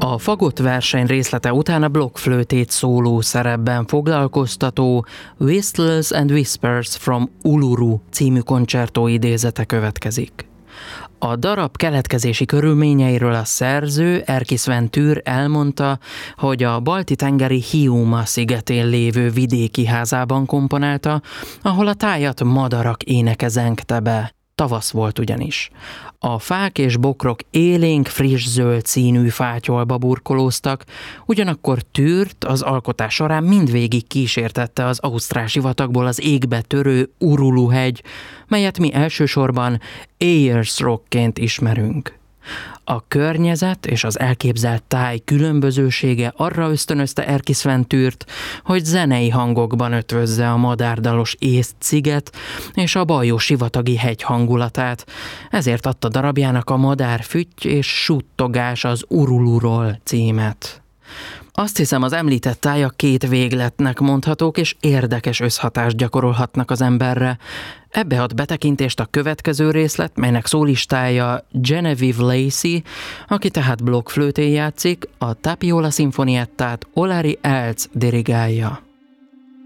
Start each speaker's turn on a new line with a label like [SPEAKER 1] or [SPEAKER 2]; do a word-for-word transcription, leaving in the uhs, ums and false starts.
[SPEAKER 1] A fagott verseny részlete után a blokkflőtét szóló szerepben foglalkoztató Whistles and Whispers from Uluru című koncertó idézete következik. A darab keletkezési körülményeiről a szerző, Erkki Sven Tűr elmondta, hogy a balti-tengeri Hiiumaa szigetén lévő vidéki házában komponálta, ahol a tájat madarak éneke zengte be. Tavasz volt ugyanis. A fák és bokrok élénk, friss zöld színű fátyolba burkolóztak, ugyanakkor Tűrt az alkotás során mindvégig kísértette az ausztrál sivatagból az égbe törő Urulu-hegy, melyet mi elsősorban Ayers Rockként ismerünk. A környezet és az elképzelt táj különbözősége arra ösztönözte Erkki Sven Tűrt, hogy zenei hangokban ötvözze a madárdalos észt sziget és a bajós sivatagi hegy hangulatát, ezért adta darabjának a Madár fütty és suttogás az Uruluról címet. Azt hiszem, az említett tájak két végletnek mondhatók, és érdekes összhatást gyakorolhatnak az emberre. Ebbe ad betekintést a következő részlet, melynek szólistája Genevieve Lacey, aki tehát blokkflőtén játszik, a Tapiola szimfoniеттát Olari Elc dirigálja.